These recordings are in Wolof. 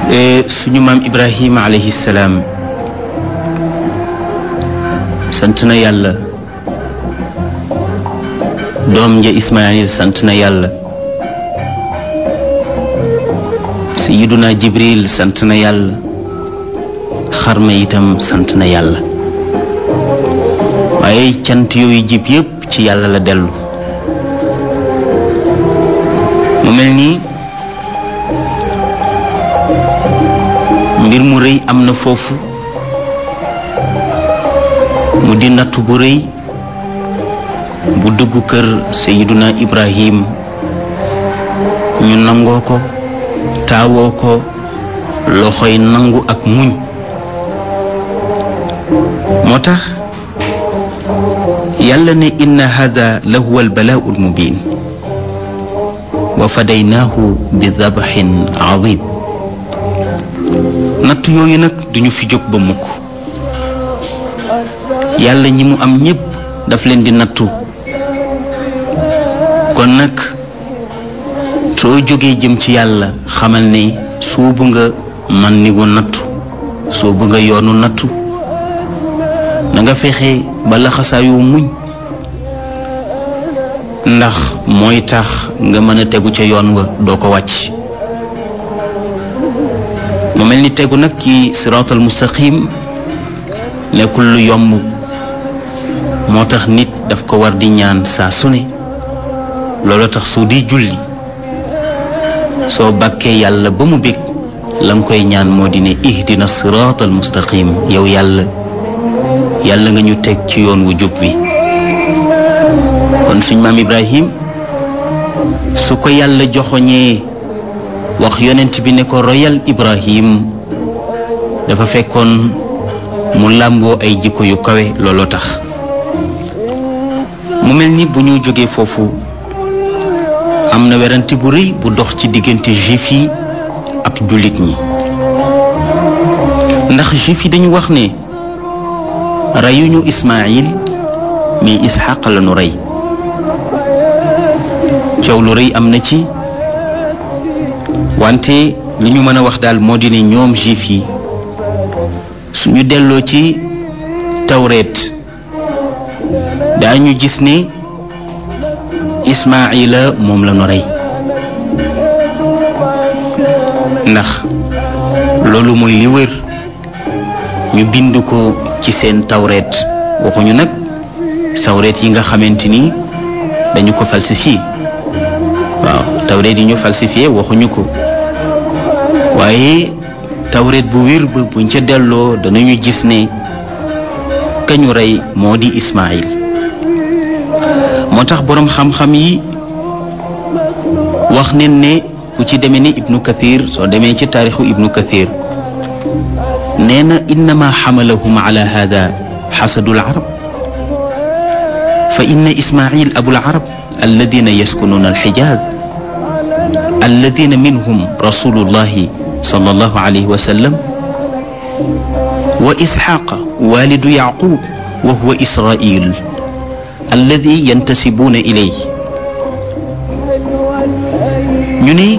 suñu maam Ibrahima alayhi salaam sant na yàlla, doom ja Ismaayil sant na yàlla, Sayyiduna Jibril sant na yàlla, xarma itam sant na yàlla. waaye cant yooyu jib yépp ci yàlla la dellu. mu mel nii mbir mu rëy am na foofu, mu di nattu bu rëy bu dugg kër Sayyiduna Ibrahim. ñu nangoo ko, taawoo ko loxoy nangu ak muñ. moo tax yàlla ne inna hada la huwa albalaau almubin wa fadaynaahu bi dabaxin azim. natt yooyu nag duñu fi jóg ba mukk. yàlla ñi mu am ñépp daf leen di nattu. kon nag soo jógee jëm ci yàlla xamal ne soobu nga man ni gu nattu, soobu nga yoonu nattu. na nga fexe ba laxasaayu muñ, ndax mooy tax nga mën a tegu ca yoon wa doo ko wàcc. mu mel ni tegu nag ci siraatal mustaqim nekkul lu yomb. moo tax nit daf ko war di ñaan saa su ne. loolu tax su di julli soo bàkkee yàlla ba mu bég la nga koy ñaan moo di ne ihdina siraatal mustaqim, yow yàlla nga ñu teg ci yoon wu jub bi. kon suñ maam Ibrahim su ko yàlla joxoñee wax yonent bi ne ko royal Ibrahim, dafa fekkoon mu làmboo ay jikko yu kawe. looloo tax mu mel ni bu ñu jógee foofu am na werante bu rëy bu dox ci diggante juif yi ak jullit ñi. ndax juif yi dañu wax ne reyuñu Ismaayil mais Isxaq la ñu rey. coow lu rëy am na ci, wante li ñu mën a wax daal moo di ne ñoom juif yi suñu delloo ci tawreet daañu gis ne Ismaayila moom la ñu rey. ndax loolu mooy li wër, ñu bind ko ci seen tawreet. waxuñu nag tawreet yi nga xamante ni dañu ko falsifié. waaw tawreet yi ñu falsifié waxuñu ko, waaye tawreet bu wér ba buñ ca delloo danañu gis ne kañu rey moo di Ismaayil. moo tax boroom xam-xam yi wax nen ne ku ci demee ni Ibnu Kathir, soo demee ci taarixu Ibnu Kathir, nee na innama xamalahum ala hada xasadu larab fa inna Ismaayil abu larab alladina yaskunuuna alxijaaz alladina minhum rasulullahi sallallahu alayhi wa sallam wa Isxaaqa walidu Yaqub wa huwa Israil alladi yantasibuuna ilayhi. ñu ne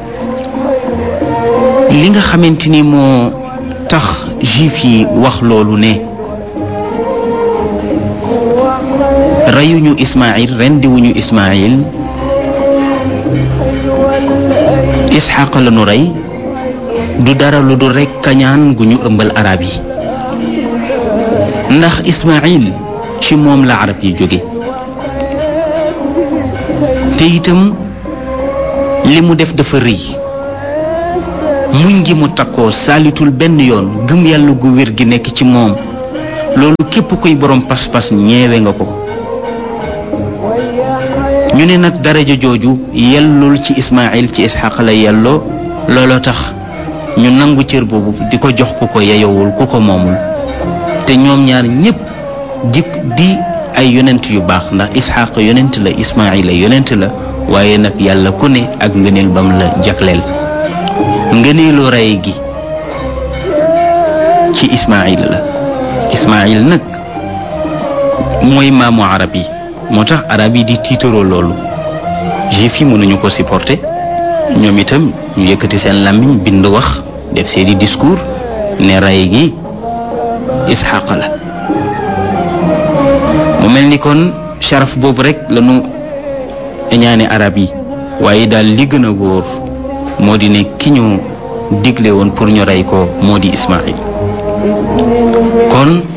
li nga xamante ni moo tax juif yi wax loolu ne reyuñu Ismaayil, rendiwuñu Ismaayil, Isxaq la nu rey, du dara lu dul rekk kañaan gu ñu ëmbal arab yi. ndax Ismaayil ci moom la arab yi jóge, te itam li mu def dafa rëy. muñ gi mu takkoo saalitul benn yoon, gëm yàlla gu wér gi nekk ci moom, loolu képp kuy borom pas-pas ñeewe nga ko. ñu ne nag daraja jooju yellul ci Ismaayil, ci Isxaq la yelloo. looloo tax ñu nangu cër boobu di ko jox ku ko yeyowul, ku ko moomul. te ñoom ñaar ñépp di ay yonent yu baax, ndax Isxaq yonent la, Ismaayil yonent la, waaye nag yàlla ku ne ak ngëneel bam la jagleel. ngëneelu rey gi ci Ismaayil la. Ismaayil nag mooy maamu arab yi, moo tax arab yi di tiitaroo loolu. juif yi mënuñu ko supporter, ñoom itam ñu yëkkati seen làmmiñ bind wax def seeni discours ne rey gi Isxaaq la. mu mel ni kon sharaf boobu rek lañu ñaane arab yi, waaye daal li gën a wóor moo di ne ki ñu digle woon pour ñu rey ko moo di Ismaïl. kon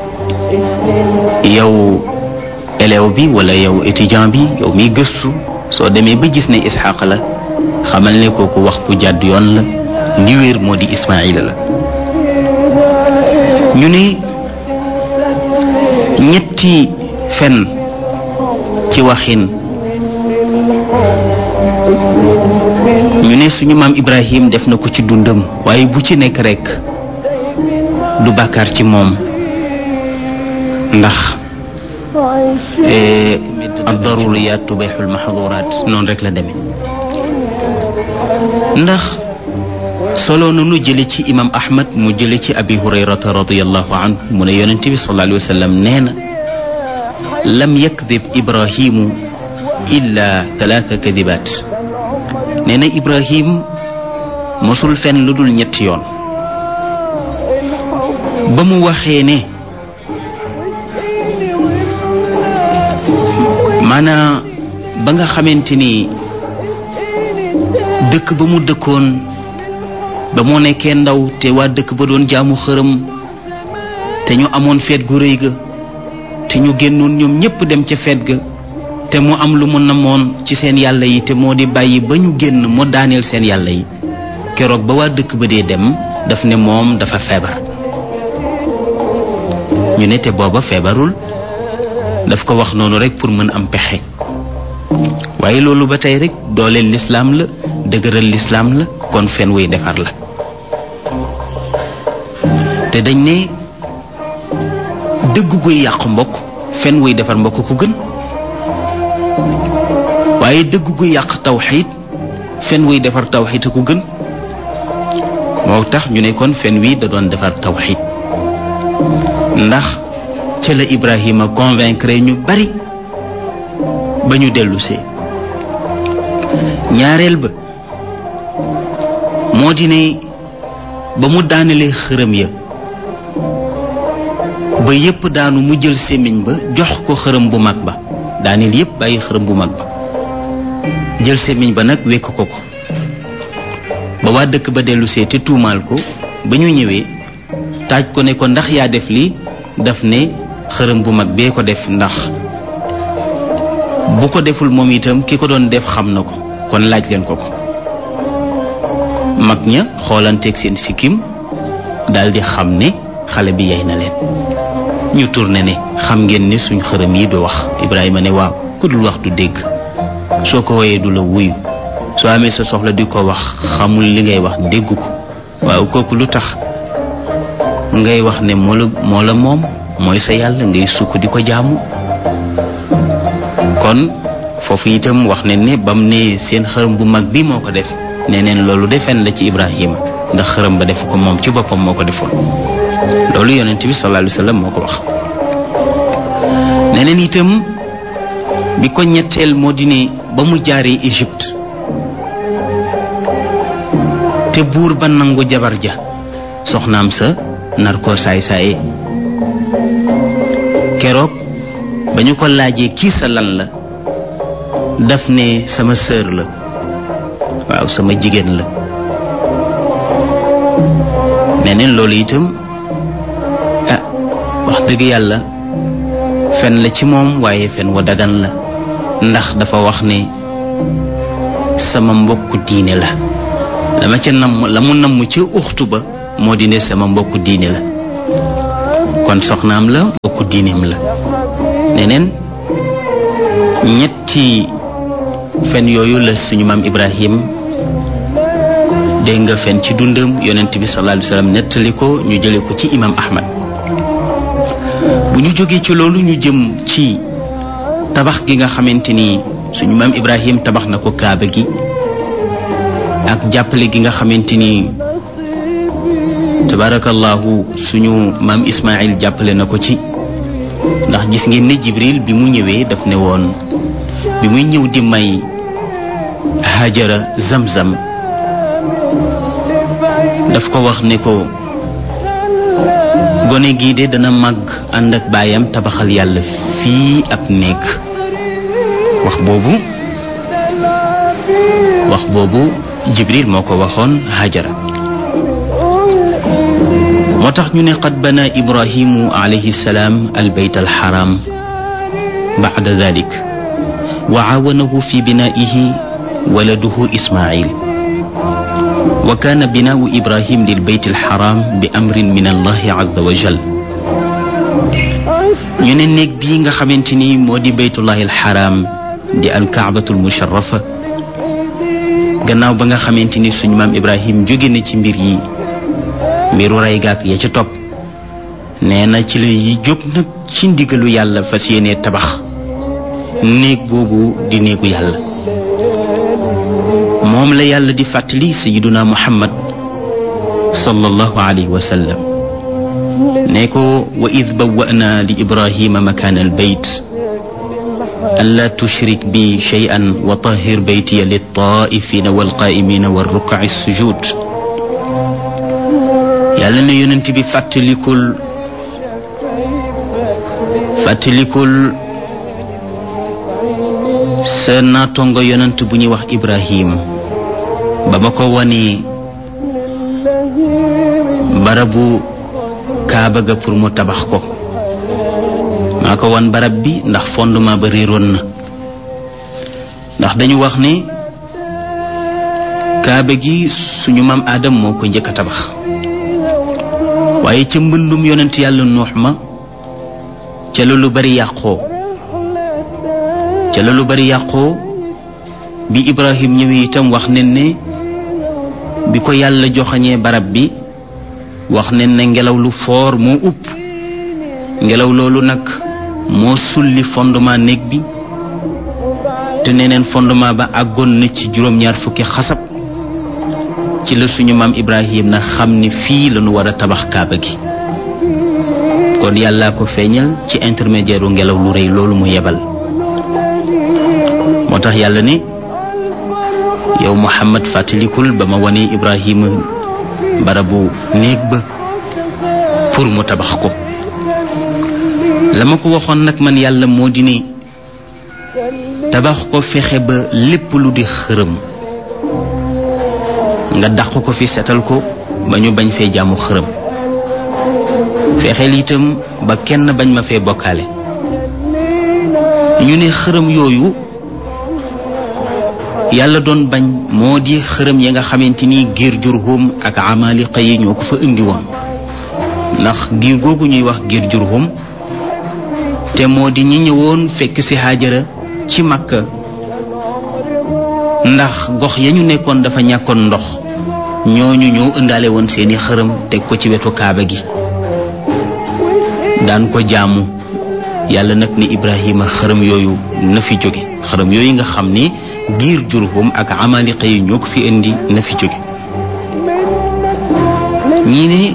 yow élève bi wala yow étudiant bi, yow miy gëstu, soo demee ba gis ne Isxaaq la, xamal ne kooku wax bu jàdd yoon la. li wéer moo di Ismaïl la. ñu ne ñetti fen ci waxin, ñu ne suñu maam Ibrahim def na ko ci dundam, waaye bu ci nekk rekk du bàkkaar ci moom, ndax ad-daruriyaat tubihul mahduraat, noonu rek la demee. ndax solo nanu jële ci imam Ahmad mu jële ci abi hurayrata radiyallahu anhu mu ne yonent bi sallallahu alayhi wa sallam nee na lam yakdib ibrahimu illa 3 kadibaat. nee na Ibrahim mosul fen lu dul ñetti yoon. ba mu waxee ne maanaam ba nga xamante ni dëkk ba mu dëkkoon ba moo nekkee ndaw te waa dëkk ba doon jaamu xërëm te ñu amoon feet gu rëy ga te ñu génnoon ñoom ñépp dem ca feet ga te mu am lu mu namoon ci seen yàlla yi te moo di bàyyi ba ñu génn mu daaneel seen yàlla yi. keroog ba waa dëkk ba dee dem daf ne moom dafa feebar. ñu ne te booba feebarul, daf ko wax noonu rek pour mën am pexe. waaye loolu ba tey rek dooleel lislaam la, dëgëral lislaam la, kon fen wuy defar la. te dañ ne dëgg guy yàq mbokk, fen wuy defar mbokk ko gën. waaye dëgg guy yàq tawxiid, fen wuy defar tawxiid ko gën. moo tax ñu ne kon fen wi da doon defar tawxiid, ndax ca la Ibrahima convaincre ñu bari ba ñu dellusee. ñaareel ba moo di ne ba mu daanelee xërëm ya ba yépp daanu, mu jël sémmiñ ba jox ko xërëm bu mag ba, daaneel yépp bàyyi xërëm bu mag ba, jël sémmiñ ba nag wekk ko ko. ba waa dëkk ba dellusee te tuumaal ko, ba ñu ñëwee taaj ko ne ko ndax yaa def lii, daf ne xërëm bu mag bee ko def, ndax bu ko deful moom itam ki ko doon def xam na ko, kon laaj leen ko ko. mag ña xoolanteeg seen sikkim daldi xam ne xale bi yey na leen. ñu tourné ne xam ngeen ne suñ xërëm yi du wax. Ibrahima ne waaw, ku dul wax du dégg, soo ko woyee du la wuyu, soo amee sa soxla di ko wax xamul li ngay wax dégg ko. waaw kooku lu tax ngay wax ne moo la moom mooy sa yàlla, ngay sukk di ko jaamu. kon foofu itam wax ne ne bam ne seen xërëm bu mag bi moo ko def, nee neen loolu de fen la ci Ibrahima, ndax xërëm ba def ko moom ci boppam moo ko defoon. loolu yonent bi sallallahu alayhi wa sallam moo ko wax. nee neen itam bi ko ñetteel moo di ne ba mu jaaree Égypte te buur ba nangu jabar ja, soxnaam sa nar koo saay-saaye. keroog ba ñu ko laajee kii sa lan la, daf ne sama sœur la, waaw sama jigéen la. neneen loolu itam wax dëgg yàlla fen la ci moom, waaye fen wa dagan la, ndax dafa wax ne sama mbokku diine la. dama ca namm la mu namm ca uxtu ba moo di ne sama mbokku diine la, kon soxnaam la, mbokku diineem la. neneen ñetti fen yooyu la suñu maam Ibrahim dégg nga fen ci dundam, yonent bi sallallahu alayhi wa sallam nettali ko, ñu jële ko ci imam Ahmad. bu ñu jógee ci loolu ñu jëm ci tabax gi nga xamante ni suñu maam Ibrahim tabax na ko kaaba gi, ak jàppale gi nga xamante ni tabarakallahu suñu maam Ismaïl jàppale na ko ci. ndax gis ngeen ne Jibril bi mu ñëwee daf ne woon, bi muy ñëw di may Hajara Zamzam daf ko wax ne ko gone gii de dana màgg ànd ak baayam tabaxal yàlla fii ab néeg wax boobu Jibril moo ko waxoon Hajara moo tax ñu ne qad bana Ibrahimu alayhi salaam albayt alxaram bacda dalik wa caawanahu fi binaa'ihi waladuhu Ismail wa kaana binaau Ibrahim lilbayt alxaram bi amrin min allahi azza wa jal ñu ne néeg bii nga xamante ni moo di baytullahi alxaram di alkaabatu almusharafa gannaaw ba nga xamante ni suñu maam Ibrahim jóge na ci mbir yi mbiru rey gaak ya ca topp nee na ci la yi jóg nag ci ndigalu yàlla fas yéene tabax néeg boobu di néegu yàlla moom la yàlla di fàttali sayiduna Muhammad sallallahu alayhi wa sallam ne ko wa id bawwa'na li Ibrahima makaana albayt ألا تشرك بي شيئا وطهر بيتي للطائفين والقائمين والركع السجود yàlla na yonent bi fàttalikul sa naatongo yonent bu ñuy wax Ibrahim ba ma ko wanee barabu Kaaba ga pour mu tabax ko maa ko wan barab bi ndax fondement ba réeroon na ndax dañu wax ne Kaaba gi suñu maam Aadam moo ko njëkk a tabax waaye ca mbëndum yonent yàlla Nuux ma ca la lu bari yàqoo bi Ibrahim ñëwee itam wax nen ne bi ko yàlla joxañee barab bi wax nen ne ngelaw lu foor moo upp ngelaw loolu nag moo sulli fondement néeg bi te neneen fondement ba àggoon na ci juróom-ñaar fukki xasab ci la suñu maam Ibrahim na xam ne fii lañu war a tabax Kaaba gi kon yàllaa ko feeñal ci intermédiaire u ngelaw lu rëy loolu mu yebal moo tax yàlla ne yow Muhammad fàttalikul ba ma wanee Ibrahima barabu néeg ba pour mu tabax ko la ma ko waxoon nag man yàlla moo di ne tabax ko fexe ba lépp lu di xërëm nga dàq ko fi setal ko ba ñu bañ fee jaamu xërëm fexeel itam ba kenn bañ ma fee bokkaale ñu ne xërëm yooyu yàlla doon bañ moo di xërëm ya nga xamante ni giir Jurhum ak Amaliqa yi ñoo ko fa indi woon ndax giir googu ñuy wax giir Jurhum te moo di ñi ñëwoon fekk ci Haajara ci Makka ndax gox ya ñu nekkoon dafa ñàkkoon ndox ñooñu ñoo ëndaale woon seeni xërëm teg ko ci wetu Kaaba gi daan ko jaamu yàlla nag ni Ibrahima xërëm yooyu na fi jóge xërëm yooyu nga xam ni giir Jurhum ak Amaliqa yi ñoo ko fi indi na fi jóge ñii ne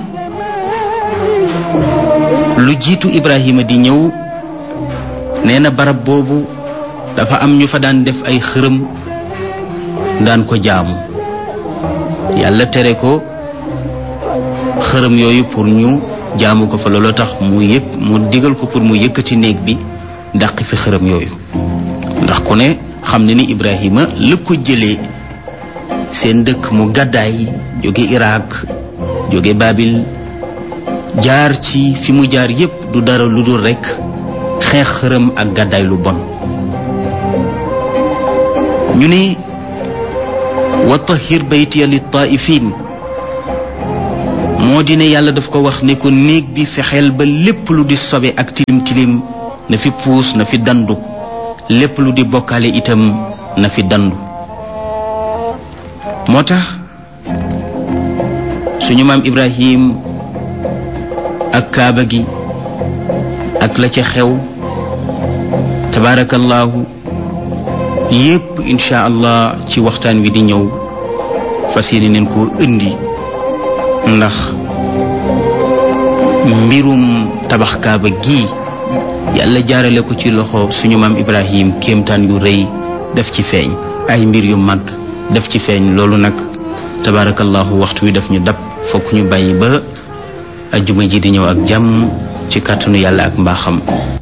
lu jiitu Ibrahima di ñëw nee na barab boobu dafa am ñu fa daan def ay xërëm daan ko jaamu yàlla tere ko xërëm yooyu pour ñu jaamu ko fa looloo tax mu digal ko pour mu yëkkati néeg bi dàq fi xërëm yooyu ndax ku ne xam ne ni Ibrahima la ko jëlee seen dëkk mu gàddaay jóge Irak jóge Babil jaar ci fi mu jaar yépp du dara lu dul rekk xeex xërëm ak gàddaay lu bon ñu ne wa tahir baytiya lit taifin moo di ne yàlla daf ko wax ne ko néeg bi fexeel ba lépp lu di sobe ak tilim tilim na fi puus na fi dandu lépp lu di bokkaale itam na fi dandu moo tax suñu maam Ibrahim ak Kaaba gi ak la ca xew tabaarakallaahu yépp insha allah ci waxtaan wi di ñëw fas yéene neen koo indi ndax mbirum tabax Kaaba gi yàlla jaarale ko ci loxo suñu maam Ibrahim kéemtaan yu rëy def ci feeñ ay mbir yu mag def ci feeñ loolu nag tabarakallahu waxtu wi daf ñu dab fokk ñu bàyyi ba ajjuma ji di ñëw ak jàmm ci kàttanu yàlla ak mbaaxam